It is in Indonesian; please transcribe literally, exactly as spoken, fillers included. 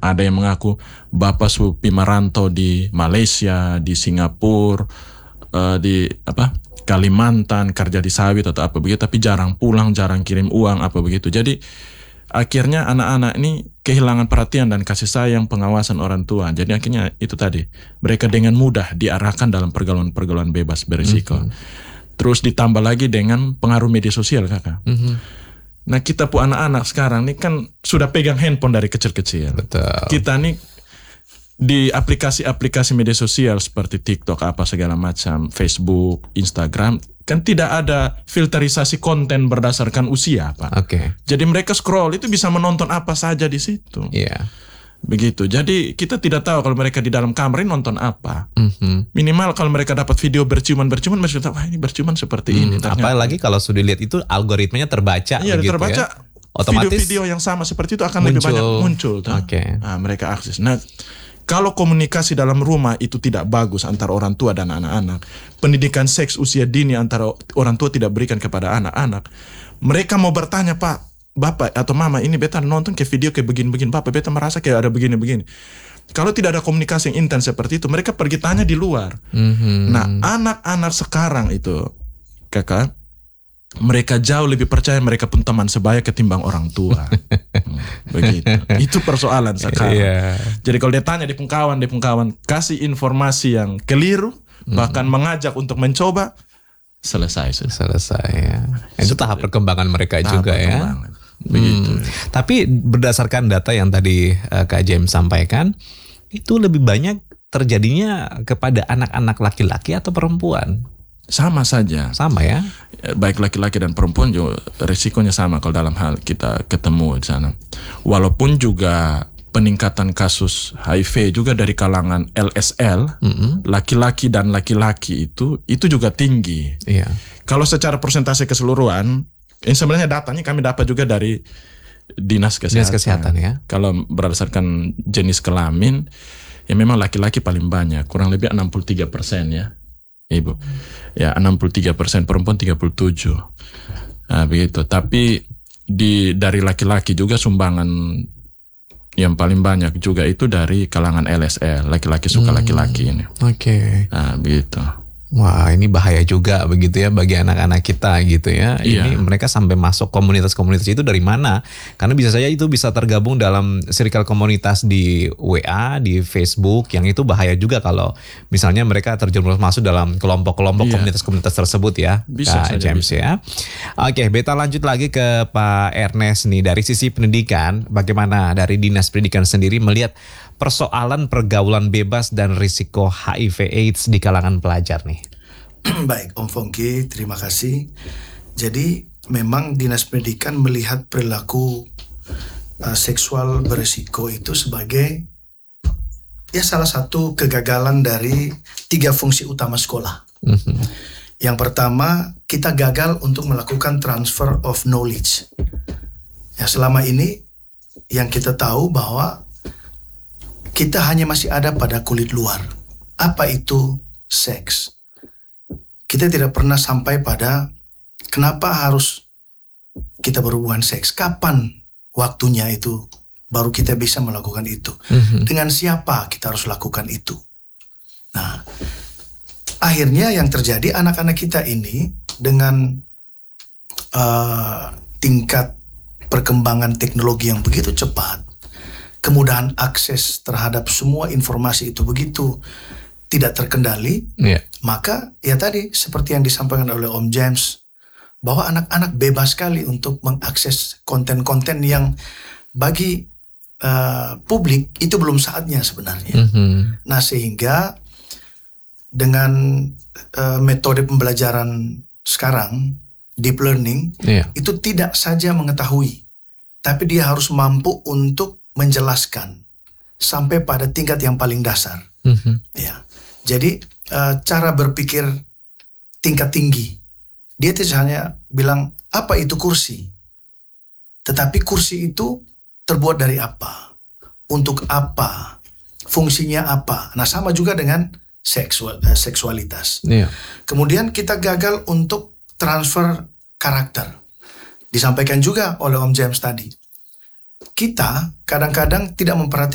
Ada yang mengaku bapak Supi merantau di Malaysia, di Singapura, uh, di apa Kalimantan, kerja di sawit atau apa begitu, tapi jarang pulang, jarang kirim uang apa begitu. Jadi akhirnya anak-anak ini kehilangan perhatian dan kasih sayang pengawasan orang tua. Jadi akhirnya itu tadi, mereka dengan mudah diarahkan dalam pergaulan-pergaulan bebas berisiko. Mm-hmm. Terus ditambah lagi dengan pengaruh media sosial, kakak. Mm-hmm. Nah kita pu anak-anak sekarang ini kan sudah pegang handphone dari kecil-kecil. Betul. Kita nih di aplikasi-aplikasi media sosial seperti TikTok apa segala macam, Facebook, Instagram, kan tidak ada filterisasi konten berdasarkan usia, Pak. Oke. Okay. Jadi mereka scroll itu bisa menonton apa saja di situ. Iya. Yeah. Begitu. Jadi kita tidak tahu kalau mereka di dalam kamar ini nonton apa. Mm-hmm. Minimal kalau mereka dapat video berciuman-berciuman, mereka tahu, wah ini berciuman seperti hmm, ini. Ternyata. Apalagi kalau sudah lihat itu algoritmanya terbaca. Iya, begitu terbaca. Ya? Otomatis video-video yang sama seperti itu akan muncul. lebih banyak muncul. Oke. Okay. Nah, mereka akses. Nah, kalau komunikasi dalam rumah itu tidak bagus antara orang tua dan anak-anak, pendidikan seks usia dini antara orang tua tidak berikan kepada anak-anak, mereka mau bertanya, Pak, Bapak atau Mama, ini beta nonton ke video kayak begini-begini, Bapak beta merasa kayak ada begini-begini. Kalau tidak ada komunikasi yang intens seperti itu, mereka pergi tanya di luar. Mm-hmm. Nah, anak-anak sekarang itu, kakak, mereka jauh lebih percaya mereka pun teman sebaya ketimbang orang tua. hmm, begitu. Itu persoalan sekarang. Yeah. Jadi kalau dia tanya di pengkawan, di pengkawan kasih informasi yang keliru, hmm. bahkan mengajak untuk mencoba, selesai. Selesai ya. Itu tahap perkembangan mereka tahap juga perkembangan. Ya. Begitu. Hmm. Tapi berdasarkan data yang tadi uh, Kak James sampaikan, itu lebih banyak terjadinya kepada anak-anak laki-laki atau perempuan? Sama saja. Sama ya. Baik laki-laki dan perempuan juga risikonya sama kalau dalam hal kita ketemu di sana. Walaupun juga peningkatan kasus H I V juga dari kalangan L S L, mm-hmm. laki-laki dan laki-laki itu itu juga tinggi. Iya. Kalau secara persentase keseluruhan, ini sebenarnya datanya kami dapat juga dari Dinas Kesehatan. Dinas Kesehatan ya. Kalau berdasarkan jenis kelamin, ya memang laki-laki paling banyak, kurang lebih enam puluh tiga persen ya. Ibu, ya enam puluh tiga persen, perempuan tiga puluh tujuh, nah, begitu. Tapi di dari laki-laki juga sumbangan yang paling banyak juga itu dari kalangan L S L, laki-laki suka hmm, laki-laki ini. Oke. Okay. Nah, begitu. Wah, ini bahaya juga begitu ya bagi anak-anak kita gitu ya. Iya. Ini mereka sampai masuk komunitas-komunitas itu dari mana? Karena bisa saja itu bisa tergabung dalam circle komunitas di W A, di Facebook, yang itu bahaya juga kalau misalnya mereka terjerumus masuk dalam kelompok-kelompok iya. komunitas-komunitas tersebut ya. Bisa Kak saja, James bisa. Ya. Oke, beta lanjut lagi ke Pak Ernest nih, dari sisi pendidikan, bagaimana dari Dinas Pendidikan sendiri melihat persoalan pergaulan bebas dan risiko H I V AIDS di kalangan pelajar nih? Baik, Om Fongki, terima kasih. Jadi memang Dinas Pendidikan melihat perilaku uh, seksual berisiko itu sebagai ya salah satu kegagalan dari tiga fungsi utama sekolah. Mm-hmm. Yang pertama, kita gagal untuk melakukan transfer of knowledge. Ya, selama ini yang kita tahu bahwa kita hanya masih ada pada kulit luar. Apa itu seks? Kita tidak pernah sampai pada kenapa harus kita berhubungan seks. Kapan waktunya itu baru kita bisa melakukan itu. Mm-hmm. Dengan siapa kita harus lakukan itu. Nah, akhirnya yang terjadi anak-anak kita ini dengan uh, tingkat perkembangan teknologi yang begitu cepat, kemudahan akses terhadap semua informasi itu begitu tidak terkendali, yeah. maka ya tadi seperti yang disampaikan oleh Om James, bahwa anak-anak bebas sekali untuk mengakses konten-konten yang bagi uh, publik itu belum saatnya sebenarnya. Mm-hmm. Nah, sehingga dengan uh, metode pembelajaran sekarang, deep learning, yeah. itu tidak saja mengetahui, tapi dia harus mampu untuk menjelaskan sampai pada tingkat yang paling dasar. Mm-hmm. Ya, jadi uh, cara berpikir tingkat tinggi, dia tidak hanya bilang apa itu kursi, tetapi kursi itu terbuat dari apa, untuk apa, fungsinya apa. Nah, sama juga dengan seksual, uh, seksualitas. Yeah. Kemudian kita gagal untuk transfer karakter. Disampaikan juga oleh Om James tadi. Kita kadang-kadang tidak memperhatikan